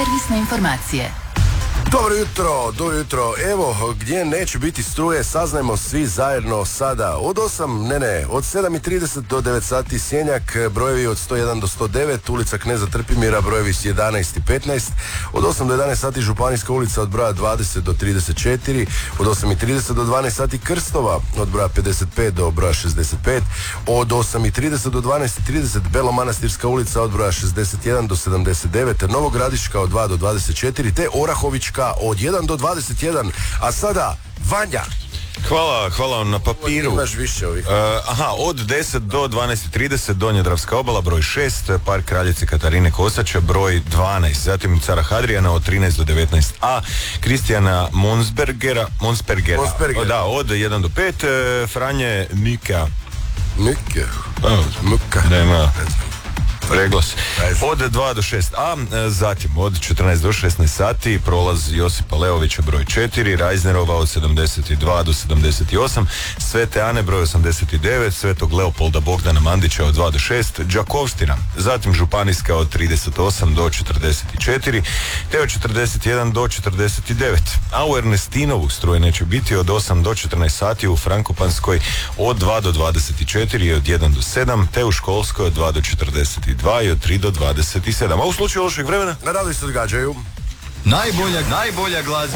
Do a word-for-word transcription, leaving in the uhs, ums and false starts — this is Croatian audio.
Servisne informacije. Dobro jutro, dobro jutro. Evo, gdje neće biti struje, saznajmo svi zajedno sada. Od osam, ne ne, od sedam i trideset do devet sati Sjenjak, brojevi od sto jedan do sto devet, ulica Kneza Trpimira, brojevi s jedanaest i petnaest. Od osam do jedanaest sati Županijska ulica od broja dvadeset do trideset četiri. Od osam i trideset do dvanaest sati Krstova, od broja pedeset pet do broja šezdeset pet. Od osam i trideset do dvanaest i trideset Belomanastirska ulica od broja šezdeset jedan do sedamdeset devet. Novogradiška od dva do dvadeset četiri, te Orahovička od jedan do dvadeset jedan. A sada Vanja. Hvala, hvala vam na papiru. Imaš više ovih. Uh, aha, od deset do dvanaest i trideset Donja Dravska obala, broj šest, Park Kraljice Katarine Kosača, broj dvanaest, zatim Cara Hadrijana od trinaest do devetnaest a, Kristijana Monsbergera, Monsbergera, Monsberger. da, od jedan do pet, uh, Franje Nika. Nike. Oh, Muka. Nema reglas. Od dva do šest a, zatim od četrnaest do šesnaest sati prolaz Josipa Leovića broj četiri, Rajznerova od sedamdeset dva do sedamdeset osam, Svete Ane broj osamdeset devet, Svetog Leopolda Bogdana Mandića od dva do šest, Đakovština, zatim Županijska od trideset osam do četrdeset četiri, te od četrdeset jedan do četrdeset devet. A u Ernestinovu struje neće biti od osam do četrnaest sati, u Frankopanskoj od dva do dvadeset četiri i od jedan do sedam, te u Školskoj od dva do četrdeset dva i od tri do dvadeset sedam. A u slučaju lošeg vremena Na radu se odgađaju najbolja, najbolja glazba.